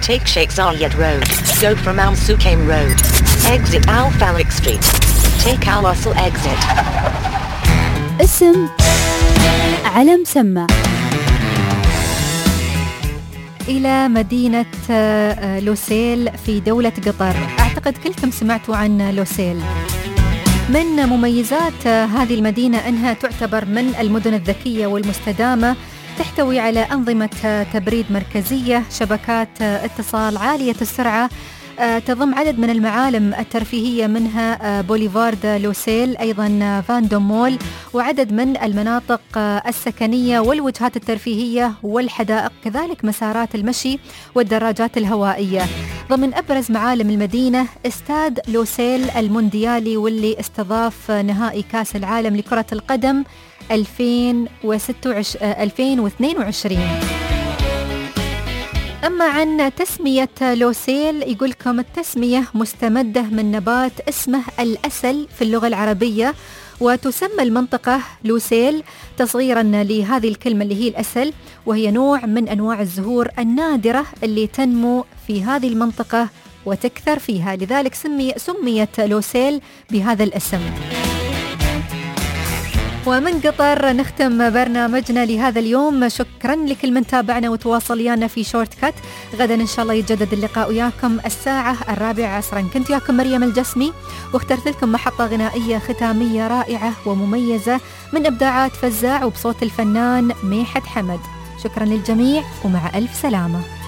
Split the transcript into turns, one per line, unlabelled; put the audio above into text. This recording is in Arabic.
Take Sheikh Zayed Road. Go from Al Sukaim Road. Exit Al Falak Street. Take Al Wasl exit.
اسم على مسمى. إلى مدينة لوسيل في دولة قطر. أعتقد كلكم سمعتوا عن لوسيل. من مميزات هذه المدينة أنها تعتبر من المدن الذكية والمستدامة، تحتوي على أنظمة تبريد مركزية، شبكات اتصال عالية السرعة، تضم عدد من المعالم الترفيهية منها بوليفارد لوسيل، أيضا فاندوم مول، وعدد من المناطق السكنية والوجهات الترفيهية والحدائق، كذلك مسارات المشي والدراجات الهوائية. ضمن أبرز معالم المدينة استاد لوسيل المونديالي، واللي استضاف نهائي كأس العالم لكرة القدم 2022. أما عن تسمية لوسيل، يقولكم التسمية مستمدة من نبات اسمه الأسل في اللغة العربية، وتسمى المنطقة لوسيل تصغيرا لهذه الكلمة اللي هي الأسل، وهي نوع من أنواع الزهور النادرة اللي تنمو في هذه المنطقة وتكثر فيها، لذلك سميت لوسيل بهذا الاسم. ومن قطر نختم برنامجنا لهذا اليوم. شكرا لكل من تابعنا وتواصل ويانا في شورت كات. غدا إن شاء الله يتجدد اللقاء وياكم 4:00 عصرا. كنت وياكم مريم الجسمي، واخترت لكم محطة غنائية ختامية رائعة ومميزة من إبداعات فزاع وبصوت الفنان ميحت حمد. شكرا للجميع ومع ألف سلامة.